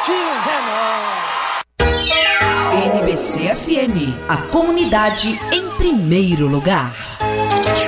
Garotinho! NBC FM, a comunidade em primeiro lugar.